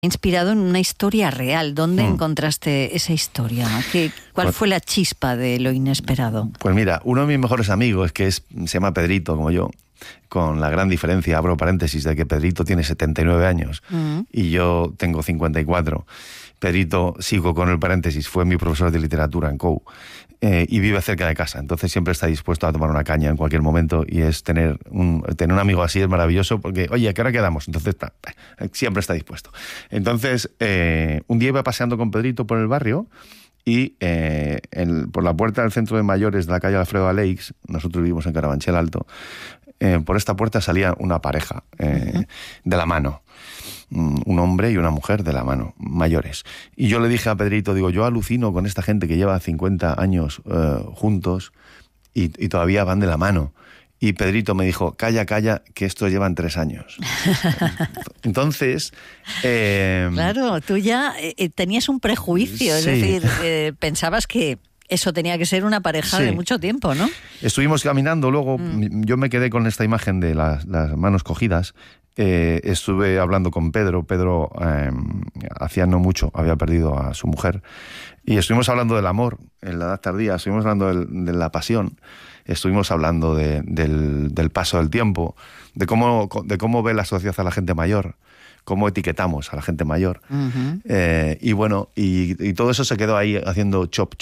Inspirado en una historia real. ¿Dónde encontraste esa historia? ¿Cuál fue la chispa de lo inesperado? Pues mira, uno de mis mejores amigos, se llama Pedrito, como yo, con la gran diferencia, abro paréntesis, de que Pedrito tiene 79 años y yo tengo 54. Pedrito, sigo con el paréntesis, fue mi profesor de literatura en COU y vive cerca de casa, entonces siempre está dispuesto a tomar una caña en cualquier momento, y es tener un amigo así es maravilloso, porque, oye, ¿a qué hora quedamos? Entonces, siempre está dispuesto. Entonces, un día iba paseando con Pedrito por el barrio y por la puerta del centro de mayores de la calle Alfredo Aleix, nosotros vivimos en Carabanchel Alto, por esta puerta salía una pareja de la mano. Un hombre y una mujer de la mano, mayores. Y yo le dije a Pedrito, digo, yo alucino con esta gente que lleva 50 años juntos y todavía van de la mano. Y Pedrito me dijo, calla, que estos llevan 3 años. Entonces... claro, tú ya tenías un prejuicio, es decir, pensabas que eso tenía que ser una pareja de mucho tiempo, ¿no? Estuvimos caminando, luego yo me quedé con esta imagen de las manos cogidas. Estuve hablando con Pedro. Pedro hacía no mucho había perdido a su mujer, y estuvimos hablando del amor en la edad tardía, estuvimos hablando de la pasión, estuvimos hablando del paso del tiempo, de cómo ve la sociedad a la gente mayor, cómo etiquetamos a la gente mayor. Y bueno, y todo eso se quedó ahí haciendo chop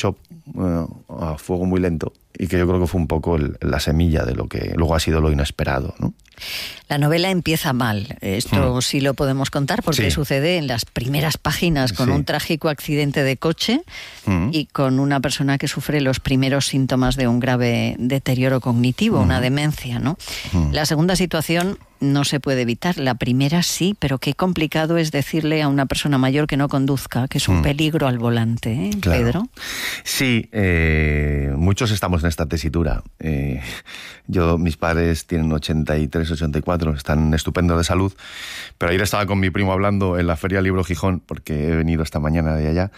a fuego muy lento, y que yo creo que fue un poco la semilla de lo que luego ha sido lo inesperado, ¿no? La novela empieza mal, esto sí lo podemos contar, porque sucede en las primeras páginas con un trágico accidente de coche y con una persona que sufre los primeros síntomas de un grave deterioro cognitivo, una demencia, ¿no? La segunda situación no se puede evitar, la primera sí, pero qué complicado es decirle a una persona mayor que no conduzca, que es un peligro al volante, ¿eh, claro. Pedro? Sí, muchos estamos en esta tesitura. Mis padres tienen 83, 84, están estupendos de salud, pero ayer estaba con mi primo hablando en la Feria Libro Gijón, porque he venido esta mañana de allá,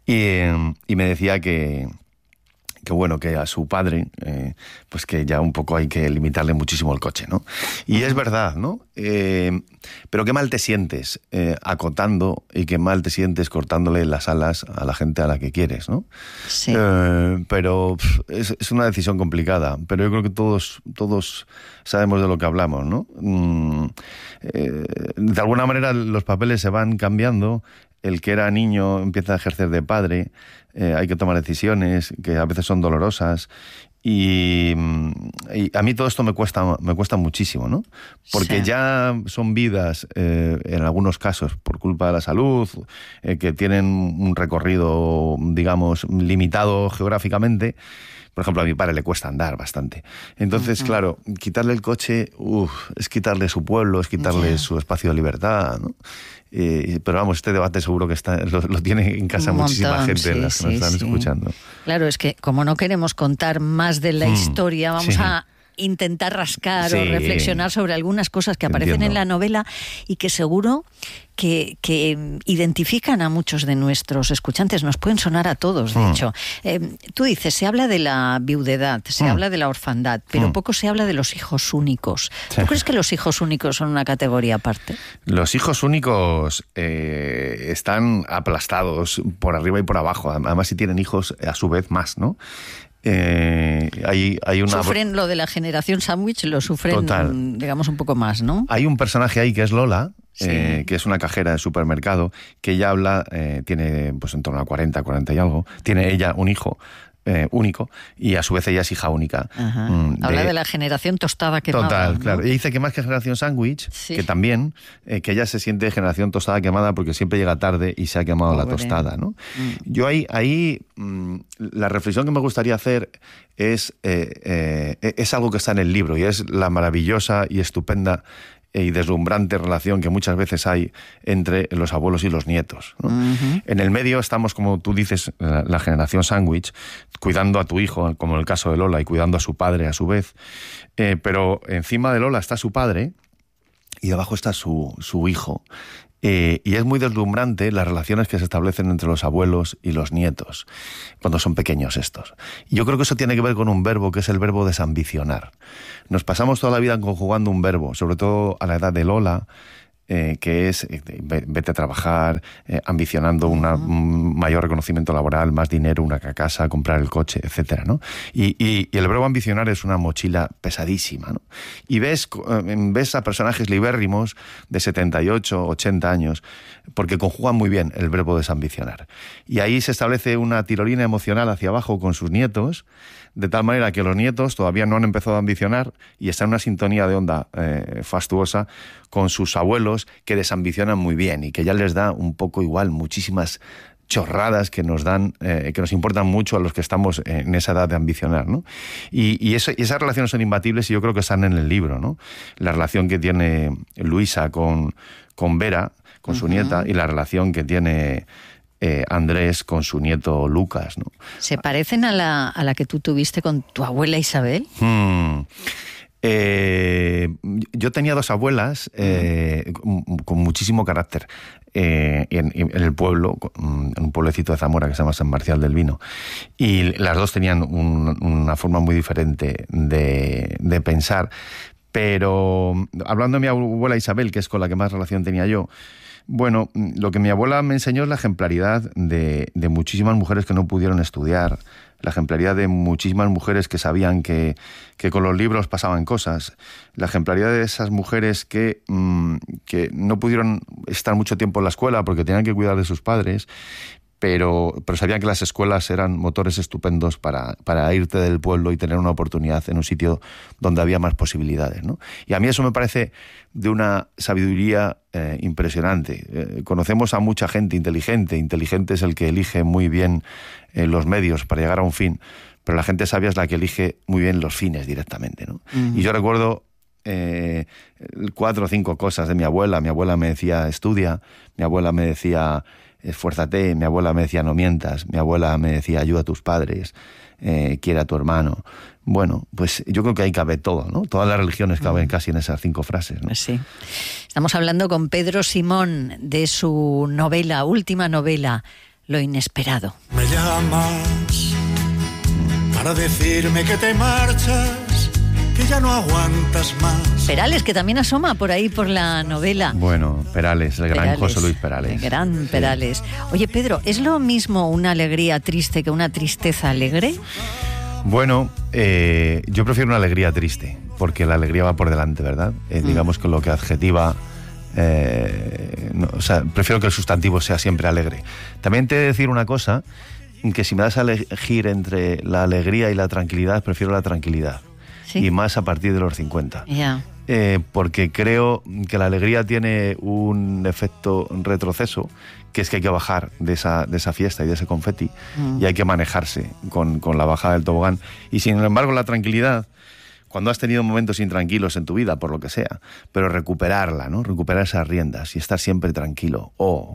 y me decía que a su padre, pues que ya un poco hay que limitarle muchísimo el coche, ¿no? Y es verdad, ¿no? Pero qué mal te sientes acotando, y qué mal te sientes cortándole las alas a la gente a la que quieres, ¿no? Sí. Pero es una decisión complicada, pero yo creo que todos sabemos de lo que hablamos, ¿no? De alguna manera los papeles se van cambiando. El que era niño empieza a ejercer de padre, hay que tomar decisiones que a veces son dolorosas, y a mí todo esto me cuesta muchísimo, ¿no? Porque ya son vidas, en algunos casos, por culpa de la salud, que tienen un recorrido, digamos, limitado geográficamente. Por ejemplo, a mi padre le cuesta andar bastante. Entonces, claro, quitarle el coche, es quitarle su pueblo, es quitarle su espacio de libertad, ¿no? Pero vamos, este debate seguro que lo tiene en casa muchísima gente, las que nos están escuchando. Claro, es que como no queremos contar más de la historia, vamos a intentar rascar o reflexionar sobre algunas cosas que aparecen en la novela y que seguro que identifican a muchos de nuestros escuchantes, nos pueden sonar a todos, de hecho. Tú dices, se habla de la viudedad, se habla de la orfandad, pero poco se habla de los hijos únicos. ¿Tú crees que los hijos únicos son una categoría aparte? Los hijos únicos están aplastados por arriba y por abajo. Además, si tienen hijos, a su vez más, ¿no? Sufren lo de la generación sándwich, lo sufren, digamos, un poco más, ¿no? Hay un personaje ahí que es Lola, que es una cajera de supermercado, que ella habla, tiene pues en torno a 40 y algo, tiene ella un hijo único, y a su vez ella es hija única. Habla de la generación tostada quemada. Total, ¿no? claro. Y dice que más que generación sándwich, que también, que ella se siente generación tostada quemada porque siempre llega tarde y se ha quemado la tostada, ¿no? Yo ahí la reflexión que me gustaría hacer es algo que está en el libro, y es la maravillosa y estupenda y deslumbrante relación que muchas veces hay entre los abuelos y los nietos, ¿no? En el medio estamos, como tú dices, la generación sándwich, cuidando a tu hijo, como en el caso de Lola, y cuidando a su padre a su vez, pero encima de Lola está su padre y debajo está su hijo. Y es muy deslumbrante las relaciones que se establecen entre los abuelos y los nietos, cuando son pequeños estos. Y yo creo que eso tiene que ver con un verbo, que es el verbo desambicionar. Nos pasamos toda la vida conjugando un verbo, sobre todo a la edad de Lola, que es vete a trabajar, ambicionando un mayor reconocimiento laboral, más dinero, una casa, comprar el coche, etcétera, ¿no? Y el verbo ambicionar es una mochila pesadísima, ¿no? Y ves a personajes libérrimos de 78, 80 años, porque conjugan muy bien el verbo desambicionar. Y ahí se establece una tirolina emocional hacia abajo con sus nietos, de tal manera que los nietos todavía no han empezado a ambicionar y están en una sintonía de onda fastuosa con sus abuelos que desambicionan muy bien y que ya les da un poco igual muchísimas chorradas que nos dan, que nos importan mucho a los que estamos en esa edad de ambicionar, ¿no? Y esas relaciones son imbatibles y yo creo que están en el libro, ¿no? La relación que tiene Luisa con Vera, con su nieta, y la relación que tiene Andrés con su nieto Lucas, ¿no? ¿Se parecen a la que tú tuviste con tu abuela Isabel? Yo tenía dos abuelas con muchísimo carácter en el pueblo, en un pueblecito de Zamora que se llama San Marcial del Vino, y las dos tenían una forma muy diferente de pensar, pero hablando de mi abuela Isabel, que es con la que más relación tenía yo, bueno, lo que mi abuela me enseñó es la ejemplaridad de muchísimas mujeres que no pudieron estudiar, la ejemplaridad de muchísimas mujeres que sabían que con los libros pasaban cosas, la ejemplaridad de esas mujeres que no pudieron estar mucho tiempo en la escuela porque tenían que cuidar de sus padres, pero sabían que las escuelas eran motores estupendos para irte del pueblo y tener una oportunidad en un sitio donde había más posibilidades, ¿no? Y a mí eso me parece de una sabiduría impresionante. Conocemos a mucha gente inteligente. Inteligente es el que elige muy bien los medios para llegar a un fin, pero la gente sabia es la que elige muy bien los fines directamente, ¿no? Y yo recuerdo 4 o 5 cosas de mi abuela. Mi abuela me decía, estudia. Mi abuela me decía, esfuérzate. Mi abuela me decía, no mientas. Mi abuela me decía, ayuda a tus padres, quiere a tu hermano. Bueno, pues yo creo que ahí cabe todo, ¿no? Todas las religiones caben casi en esas 5 frases, ¿no? Sí. Estamos hablando con Pedro Simón de su novela, última novela, Lo inesperado. Me llamas para decirme que te marchas, que ya no aguantas más. Perales, que también asoma por ahí por la novela. Bueno, Perales, el gran José Luis Perales. El gran Perales. Oye, Pedro, ¿es lo mismo una alegría triste que una tristeza alegre? Bueno, yo prefiero una alegría triste, porque la alegría va por delante, ¿verdad? Digamos que lo que adjetiva... prefiero que el sustantivo sea siempre alegre. También te he de decir una cosa, que si me das a elegir entre la alegría y la tranquilidad, prefiero la tranquilidad. ¿Sí? Y más a partir de los 50. Yeah. Porque creo que la alegría tiene un efecto retroceso, que es que hay que bajar de esa fiesta y de ese confeti, y hay que manejarse con la bajada del tobogán. Y sin embargo la tranquilidad, cuando has tenido momentos intranquilos en tu vida, por lo que sea, pero recuperarla, ¿no? Recuperar esas riendas y estar siempre tranquilo.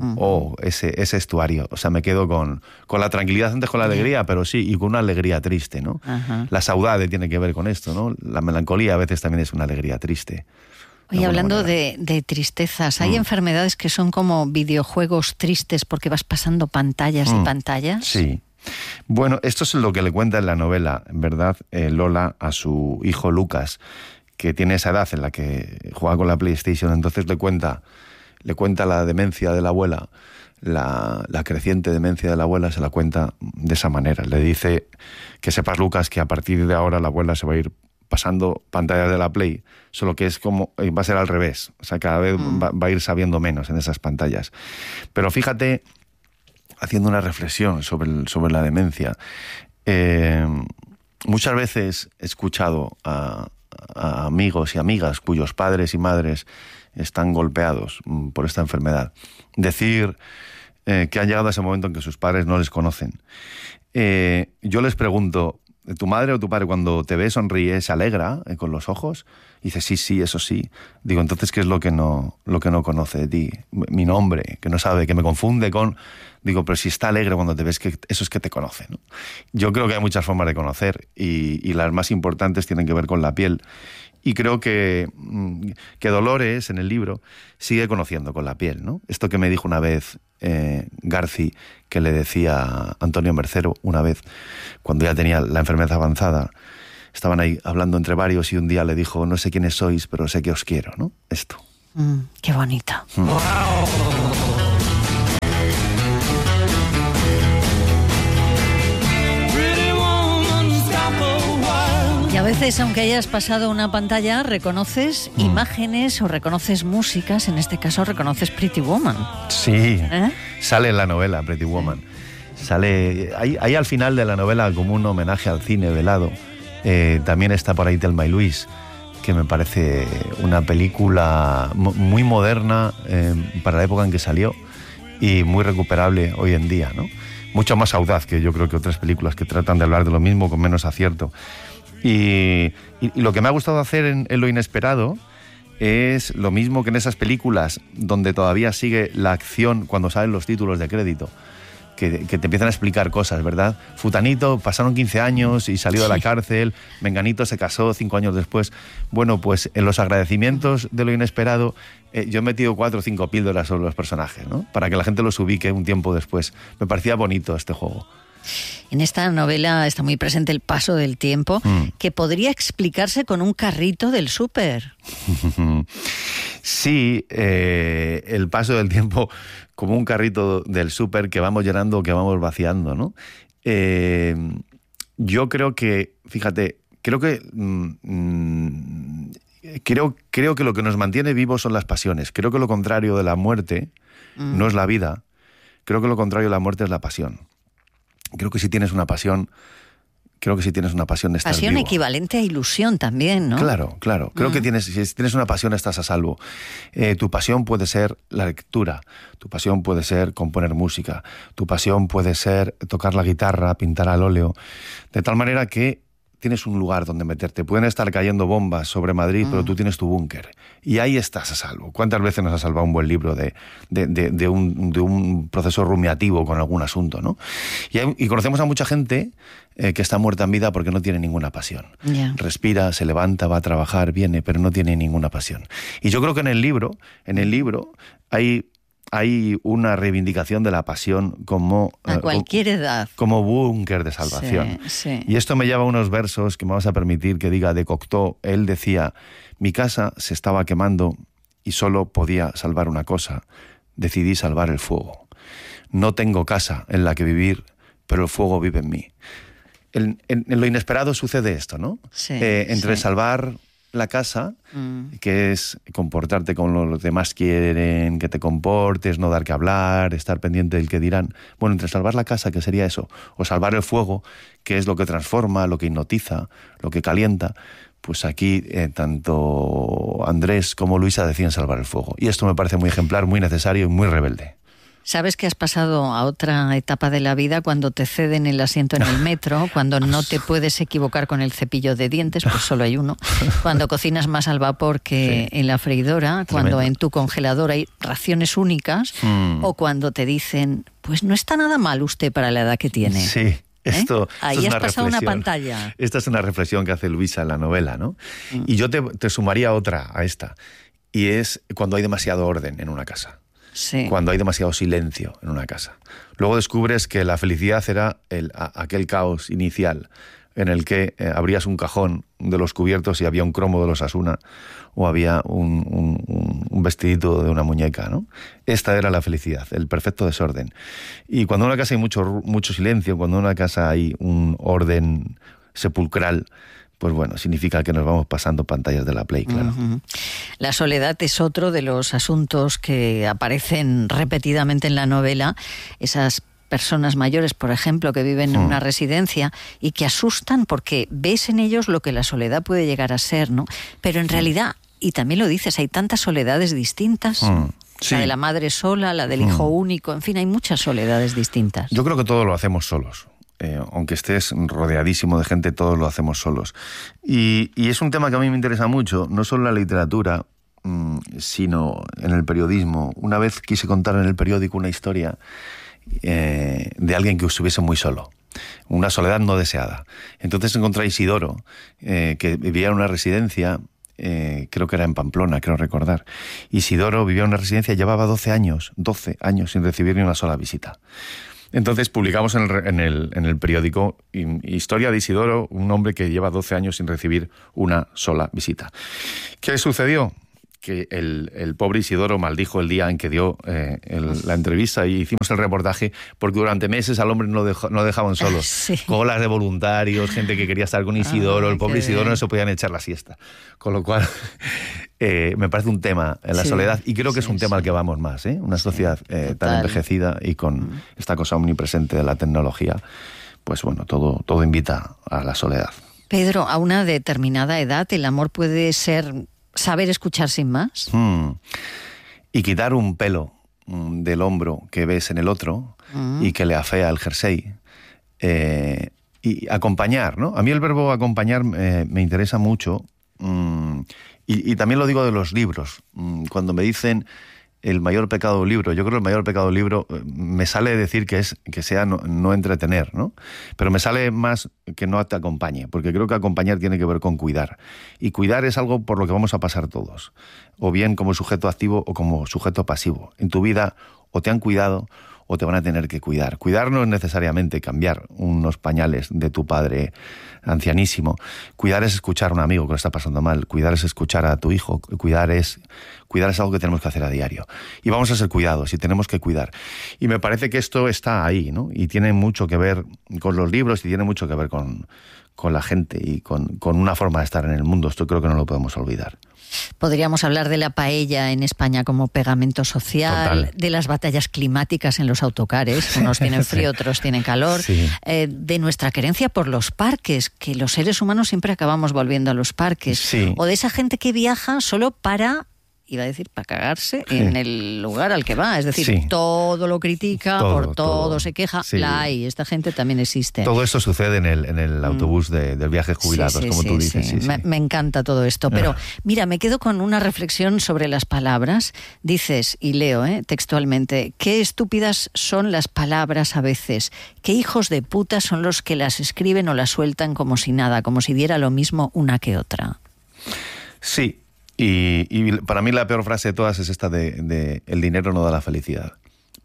Ese estuario. O sea, me quedo con la tranquilidad antes con la alegría, pero sí, y con una alegría triste, ¿no? La saudade tiene que ver con esto, ¿no? La melancolía a veces también es una alegría triste. Oye, hablando de tristezas, ¿hay enfermedades que son como videojuegos tristes porque vas pasando pantallas y pantallas? Sí. Bueno, esto es lo que le cuenta en la novela, ¿verdad? Lola a su hijo Lucas, que tiene esa edad en la que juega con la PlayStation. Entonces le cuenta la demencia de la abuela, la creciente demencia de la abuela, se la cuenta de esa manera. Le dice que sepas, Lucas, que a partir de ahora la abuela se va a ir pasando pantallas de la Play, solo que es como, va a ser al revés, o sea, cada vez va a ir sabiendo menos en esas pantallas. Pero fíjate, haciendo una reflexión sobre la demencia, muchas veces he escuchado a amigos y amigas cuyos padres y madres están golpeados por esta enfermedad decir que han llegado a ese momento en que sus padres no les conocen. Yo les pregunto, ¿tu madre o tu padre cuando te ve sonríe, se alegra con los ojos? Y dice, sí, eso sí. Digo, entonces, ¿qué es lo que no conoce de ti? Mi nombre, que no sabe, que me confunde con... Digo, pero si está alegre cuando te ves, que eso es que te conoce, ¿no? Yo creo que hay muchas formas de conocer y las más importantes tienen que ver con la piel. Y creo que Dolores, en el libro, sigue conociendo con la piel, ¿no? Esto que me dijo una vez Garci, que le decía a Antonio Mercero una vez, cuando ya tenía la enfermedad avanzada, estaban ahí hablando entre varios y un día le dijo, no sé quiénes sois, pero sé que os quiero, ¿no? Esto. Qué bonito. Y a veces, aunque hayas pasado una pantalla, reconoces imágenes o reconoces músicas. En este caso, reconoces Pretty Woman. Sí, sale en la novela Pretty Woman. Sale ahí al final de la novela como un homenaje al cine velado. También está por ahí Thelma y Louise, que me parece una película muy moderna para la época en que salió y muy recuperable hoy en día, ¿no? Mucho más audaz que yo creo que otras películas que tratan de hablar de lo mismo con menos acierto. Y lo que me ha gustado hacer en Lo Inesperado es lo mismo que en esas películas donde todavía sigue la acción cuando salen los títulos de crédito, que te empiezan a explicar cosas, ¿verdad? Futanito, pasaron 15 años y salió de la cárcel, Menganito se casó 5 años después. Bueno, pues en los agradecimientos de Lo Inesperado yo he metido 4 o 5 píldoras sobre los personajes, ¿no? Para que la gente los ubique un tiempo después. Me parecía bonito este juego. En esta novela está muy presente el paso del tiempo, que podría explicarse con un carrito del súper. Sí, el paso del tiempo como un carrito del súper que vamos llenando, que vamos vaciando, ¿no? Yo creo que, fíjate, creo que lo que nos mantiene vivos son las pasiones. Creo que lo contrario de la muerte no es la vida. Creo que lo contrario de la muerte es la pasión. Creo que si tienes una pasión, estás pasión vivo. Equivalente a ilusión también, ¿no? Claro. Creo que si tienes una pasión estás a salvo. Tu pasión puede ser la lectura, tu pasión puede ser componer música, tu pasión puede ser tocar la guitarra, pintar al óleo, de tal manera que tienes un lugar donde meterte. Pueden estar cayendo bombas sobre Madrid, pero tú tienes tu búnker. Y ahí estás a salvo. ¿Cuántas veces nos ha salvado un buen libro de un proceso rumiativo con algún asunto, ¿no? Y conocemos a mucha gente que está muerta en vida porque no tiene ninguna pasión. Yeah. Respira, se levanta, va a trabajar, viene, pero no tiene ninguna pasión. Y yo creo que en el libro hay una reivindicación de la pasión como a cualquier edad, como búnker de salvación. Sí. Y esto me lleva a unos versos que me vas a permitir que diga de Cocteau. Él decía: mi casa se estaba quemando y solo podía salvar una cosa. Decidí salvar el fuego. No tengo casa en la que vivir, pero el fuego vive en mí. En Lo Inesperado sucede esto, ¿no? Sí, entre salvar la casa, que es comportarte como los demás quieren que te comportes, no dar que hablar, estar pendiente del que dirán. Bueno, entre salvar la casa, que sería eso, o salvar el fuego, que es lo que transforma, lo que hipnotiza, lo que calienta, pues aquí tanto Andrés como Luisa deciden salvar el fuego. Y esto me parece muy ejemplar, muy necesario y muy rebelde. Sabes que has pasado a otra etapa de la vida cuando te ceden el asiento en el metro, cuando no te puedes equivocar con el cepillo de dientes, pues solo hay uno, cuando cocinas más al vapor que en la freidora, cuando en tu congelador hay raciones únicas, o cuando te dicen, pues no está nada mal usted para la edad que tiene. Sí. Ahí has pasado una pantalla. Esta es una reflexión que hace Luisa en la novela, ¿no? Y yo te sumaría otra a esta, y es cuando hay demasiado orden en una casa. Sí. Cuando hay demasiado silencio en una casa. Luego descubres que la felicidad era aquel caos inicial en el que abrías un cajón de los cubiertos y había un cromo de los Asuna o había un vestidito de una muñeca, ¿no? Esta era la felicidad, el perfecto desorden. Y cuando en una casa hay mucho silencio, cuando en una casa hay un orden sepulcral, pues bueno, significa que nos vamos pasando pantallas de la Play, claro. La soledad es otro de los asuntos que aparecen repetidamente en la novela. Esas personas mayores, por ejemplo, que viven en una residencia y que asustan porque ves en ellos lo que la soledad puede llegar a ser, ¿no? Pero en realidad, y también lo dices, hay tantas soledades distintas. Sí. La de la madre sola, la del hijo único, en fin, hay muchas soledades distintas. Yo creo que todo lo hacemos solos. Aunque estés rodeadísimo de gente, todos lo hacemos solos. Y es un tema que a mí me interesa mucho, no solo en la literatura, sino en el periodismo. Una vez quise contar en el periódico una historia de alguien que estuviese muy solo, una soledad no deseada. Entonces encontré a Isidoro, que vivía en una residencia, creo que era en Pamplona, creo recordar. Isidoro vivía en una residencia, llevaba 12 años sin recibir ni una sola visita. Entonces publicamos en el periódico historia de Isidoro, un hombre que lleva 12 años sin recibir una sola visita. ¿Qué sucedió? que el pobre Isidoro maldijo el día en que dio la entrevista y hicimos el reportaje, porque durante meses al hombre no dejaban solo. Sí. Colas de voluntarios, gente que quería estar con Isidoro, el pobre Isidoro no se podían echar la siesta. Con lo cual, me parece un tema en la soledad, y creo que es un tema al que vamos más, una sociedad tan envejecida y con esta cosa omnipresente de la tecnología, pues bueno, todo invita a la soledad. Pedro, a una determinada edad el amor puede ser saber escuchar sin más. Y quitar un pelo del hombro que ves en el otro y que le afea el jersey. Y acompañar, ¿no? A mí el verbo acompañar me interesa mucho. Y también lo digo de los libros. Cuando me dicen el mayor pecado de un libro, yo creo que el mayor pecado de un libro me sale decir que sea no entretener, ¿no? Pero me sale más que no te acompañe, porque creo que acompañar tiene que ver con cuidar. Y cuidar es algo por lo que vamos a pasar todos, o bien como sujeto activo o como sujeto pasivo. En tu vida o te han cuidado o te van a tener que cuidar. Cuidar no es necesariamente cambiar unos pañales de tu padre ancianísimo. Cuidar es escuchar a un amigo que lo está pasando mal. Cuidar es escuchar a tu hijo. Cuidar es algo que tenemos que hacer a diario. Y vamos a ser cuidados y tenemos que cuidar. Y me parece que esto está ahí, ¿no? Y tiene mucho que ver con los libros y tiene mucho que ver con la gente y con una forma de estar en el mundo. Esto creo que no lo podemos olvidar. Podríamos hablar de la paella en España como pegamento social, de las batallas climáticas en los autocares, unos tienen frío, otros tienen calor, de nuestra querencia por los parques, que los seres humanos siempre acabamos volviendo a los parques, o de esa gente que viaja solo para cagarse en el lugar al que va. Es decir, todo lo critica, por todo se queja. La hay, esta gente también existe. Todo esto sucede en el autobús del viaje jubilados, como tú dices. Me encanta todo esto. Pero mira, me quedo con una reflexión sobre las palabras. Dices, y leo textualmente, qué estúpidas son las palabras a veces. Qué hijos de puta son los que las escriben o las sueltan como si nada, como si diera lo mismo una que otra. Sí. Y para mí la peor frase de todas es esta de el dinero no da la felicidad.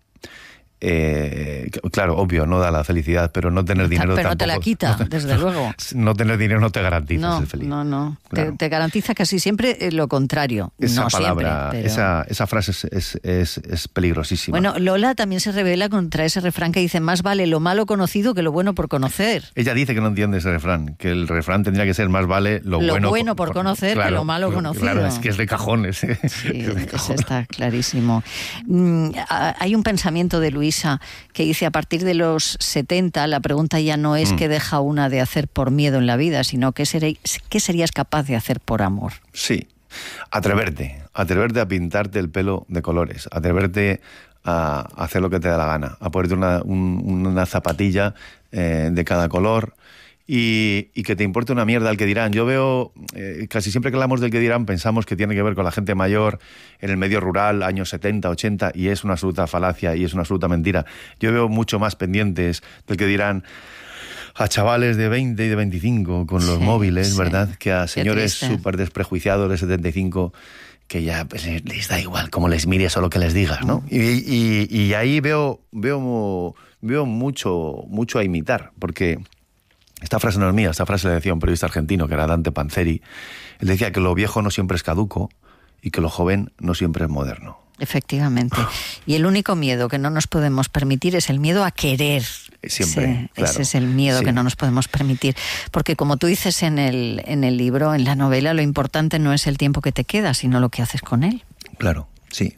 Claro, obvio, no da la felicidad, pero no tener dinero pero tampoco... no te la quita, desde luego. No tener dinero no te garantiza ser feliz. No. Claro. Te garantiza casi siempre lo contrario. Esa no palabra, siempre, pero... esa frase es peligrosísima. Bueno, Lola también se revela contra ese refrán que dice más vale lo malo conocido que lo bueno por conocer. Ella dice que no entiende ese refrán, que el refrán tendría que ser más vale lo bueno por conocer que lo malo conocido. Claro, es que es de cajones. Sí, eso está clarísimo. Hay un pensamiento de Luisa que dice, a partir de los 70, la pregunta ya no es qué deja una de hacer por miedo en la vida, sino qué serías capaz de hacer por amor. Sí, atreverte a pintarte el pelo de colores, atreverte a hacer lo que te da la gana, a ponerte una zapatilla de cada color, y que te importe una mierda el que dirán. Yo veo, casi siempre que hablamos del que dirán, pensamos que tiene que ver con la gente mayor en el medio rural, años 70, 80, y es una absoluta falacia y es una absoluta mentira. Yo veo mucho más pendientes del que dirán a chavales de 20 y de 25 con los móviles, ¿verdad? Que a señores súper desprejuiciados de 75 que ya pues, les da igual cómo les mires o lo que les digas, ¿no? Y ahí veo mucho a imitar, porque... Esta frase no es mía, esta frase la decía un periodista argentino que era Dante Panzeri. Él decía que lo viejo no siempre es caduco y que lo joven no siempre es moderno. Efectivamente. Y el único miedo que no nos podemos permitir es el miedo a querer. Siempre, claro. Ese es el miedo que no nos podemos permitir. Porque como tú dices en el libro, en la novela, lo importante no es el tiempo que te queda, sino lo que haces con él. Claro, sí.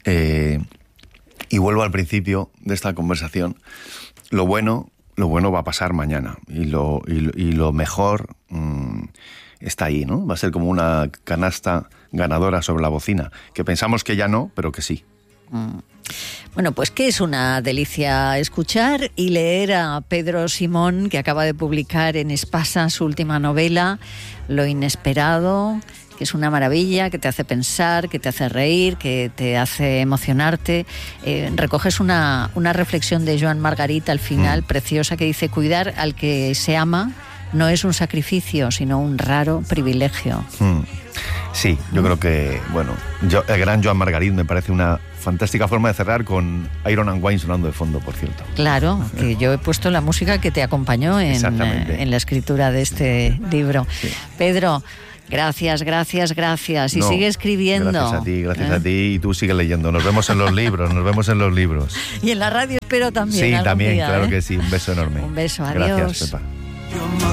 Y vuelvo al principio de esta conversación. Lo bueno va a pasar mañana y lo mejor está ahí, ¿no? Va a ser como una canasta ganadora sobre la bocina, que pensamos que ya no, pero que sí. Bueno, pues que es una delicia escuchar y leer a Pedro Simón, que acaba de publicar en Espasa su última novela, Lo inesperado, que es una maravilla, que te hace pensar, que te hace reír, que te hace emocionarte. Recoges una reflexión de Joan Margarit al final, preciosa, que dice: cuidar al que se ama no es un sacrificio, sino un raro privilegio. Sí, yo creo que, el gran Joan Margarit me parece una fantástica forma de cerrar, con Iron and Wine sonando de fondo, por cierto. Claro, que yo he puesto la música que te acompañó en la escritura de este libro. Sí. Pedro, Gracias. Y sigue escribiendo. Gracias a ti. Y tú sigues leyendo. Nos vemos en los libros. Y en la radio espero también. Sí, también, día, claro que sí. Un beso enorme. Un beso, adiós. Gracias, Pepa.